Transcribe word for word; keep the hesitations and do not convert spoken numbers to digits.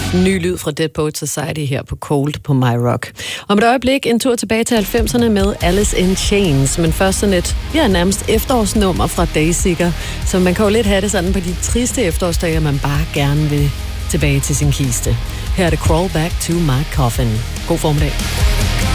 Ny lyd fra Dead Poets Society her på Cold på My Rock. Om et øjeblik en tur tilbage til halvfemserne med Alice in Chains, men først sådan et, ja, nærmest efterårsnummer fra Dayseeker, så man kan jo lidt have det sådan på de triste efterårsdage, man bare gerne vil tilbage til sin kiste. Her er det Crawl Back to My Coffin. God formiddag.